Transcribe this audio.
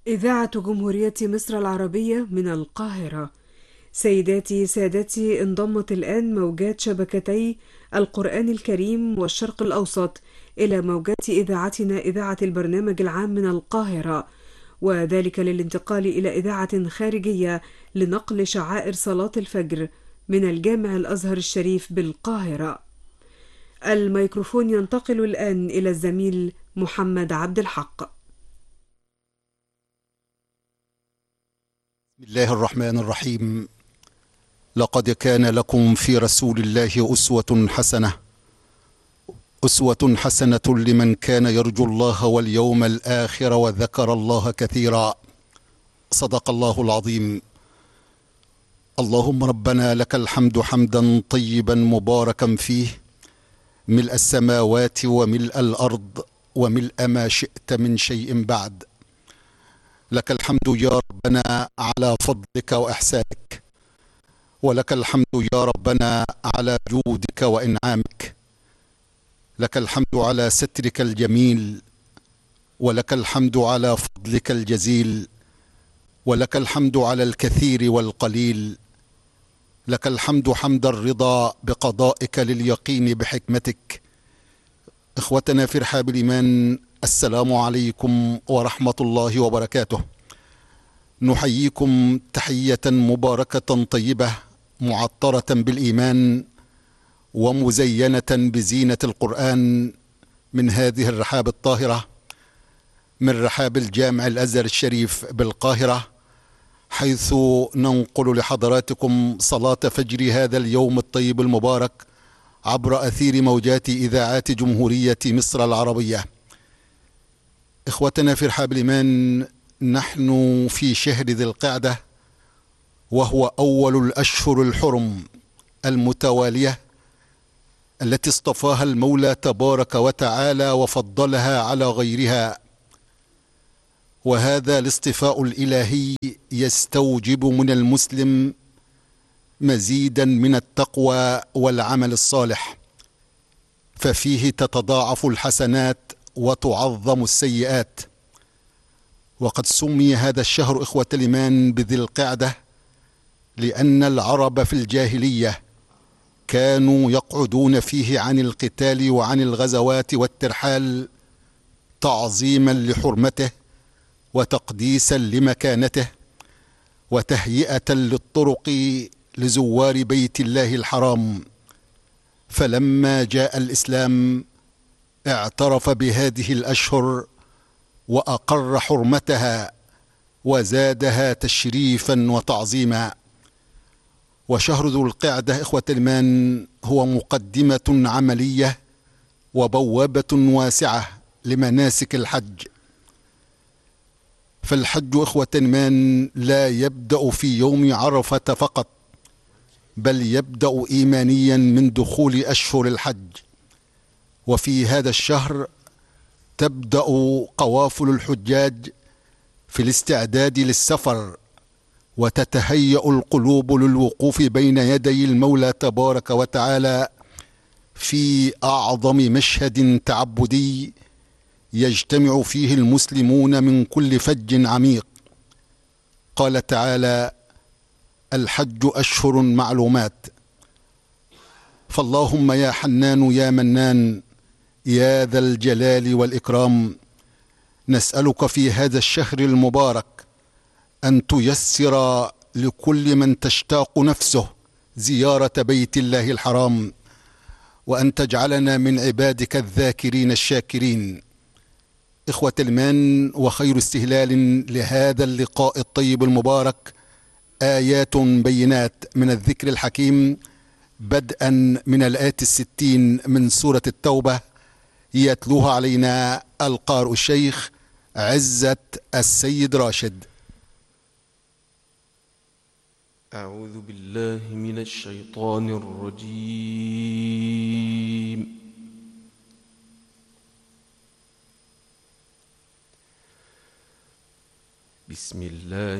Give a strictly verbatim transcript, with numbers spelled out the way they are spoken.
إذاعة جمهورية مصر العربية من القاهرة. سيداتي سادتي، انضمت الآن موجات شبكتي القرآن الكريم والشرق الأوسط إلى موجات إذاعتنا إذاعة البرنامج العام من القاهرة، وذلك للانتقال إلى إذاعة خارجية لنقل شعائر صلاة الفجر من الجامع الأزهر الشريف بالقاهرة. الميكروفون ينتقل الآن إلى الزميل محمد عبد الحق. بسم الله الرحمن الرحيم. لقد كان لكم في رسول الله أسوة حسنة أسوة حسنة لمن كان يرجو الله واليوم الآخر وذكر الله كثيرا. صدق الله العظيم. اللهم ربنا لك الحمد حمدا طيبا مباركا فيه، ملء السماوات وملء الأرض وملء ما شئت من شيء بعد. لك الحمد يا ربنا على فضلك وإحسانك، ولك الحمد يا ربنا على جودك وإنعامك. لك الحمد على سترك الجميل، ولك الحمد على فضلك الجزيل، ولك الحمد على الكثير والقليل. لك الحمد حمد الرضا بقضائك لليقين بحكمتك. إخوتنا في رحاب الإيمان، السلام عليكم ورحمة الله وبركاته. نحييكم تحية مباركة طيبة معطرة بالإيمان ومزينة بزينة القرآن من هذه الرحاب الطاهرة، من رحاب الجامع الأزهر الشريف بالقاهرة، حيث ننقل لحضراتكم صلاة فجر هذا اليوم الطيب المبارك عبر أثير موجات إذاعات جمهورية مصر العربية. إخوتنا في رحاب الإيمان، نحن في شهر ذي القعدة، وهو أول الأشهر الحرم المتوالية التي اصطفاها المولى تبارك وتعالى وفضلها على غيرها. وهذا الاصطفاء الإلهي يستوجب من المسلم مزيدا من التقوى والعمل الصالح، ففيه تتضاعف الحسنات وتعظم السيئات. وقد سمي هذا الشهر إخوة الإيمان بذي القعدة لأن العرب في الجاهلية كانوا يقعدون فيه عن القتال وعن الغزوات والترحال تعظيما لحرمته وتقديسا لمكانته وتهيئة للطرق لزوار بيت الله الحرام. فلما جاء الإسلام اعترف بهذه الأشهر وأقر حرمتها وزادها تشريفا وتعظيما. وشهر ذو القعدة إخوة الإيمان هو مقدمة عملية وبوابة واسعة لمناسك الحج. فالحج إخوة الإيمان لا يبدأ في يوم عرفة فقط، بل يبدأ إيمانيا من دخول أشهر الحج. وفي هذا الشهر تبدأ قوافل الحجاج في الاستعداد للسفر، وتتهيأ القلوب للوقوف بين يدي المولى تبارك وتعالى في أعظم مشهد تعبدي يجتمع فيه المسلمون من كل فج عميق. قال تعالى: الحج أشهر معلومات. فاللهم يا حنان يا منان يا ذا الجلال والإكرام، نسألك في هذا الشهر المبارك أن تيسر لكل من تشتاق نفسه زيارة بيت الله الحرام، وأن تجعلنا من عبادك الذاكرين الشاكرين. إخوة الإيمان، وخير استهلال لهذا اللقاء الطيب المبارك آيات بينات من الذكر الحكيم، بدءا من الآية الستين من سورة التوبة، يتلوها علينا القارئ الشيخ عزة السيد راشد. أعوذ بالله من الشيطان الرجيم. بسم الله